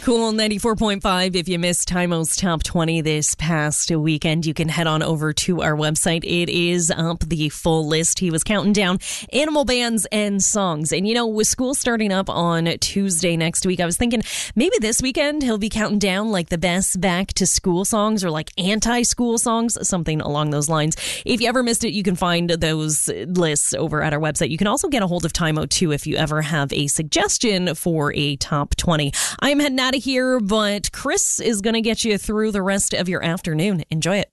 Cool 94.5. If you missed Timo's Top 20 this past weekend, you can head on over to our website. It is up, the full list. He was counting down animal bands and songs. And, you know, with school starting up on Tuesday next week, I was thinking maybe this weekend he'll be counting down like the best back to school songs or like anti-school songs, something along those lines. If you ever missed it, you can find those lists over at our website. You can also get a hold of Timo too if you ever have a suggestion for a top 20. I'm heading out of here, but Chris is going to get you through the rest of your afternoon. Enjoy it.